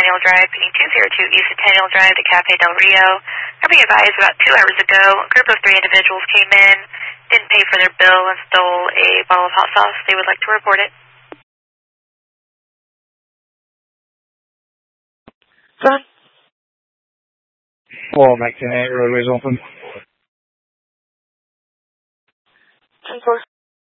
Centennial Drive, pending 202 East Centennial Drive to Cafe Del Rio. I'll be advised about 2 hours ago, a group of 3 individuals came in, didn't pay for their bill, and stole a bottle of hot sauce. They would like to report it. Son? Well, Mac 10-8, roadways open. 10-4.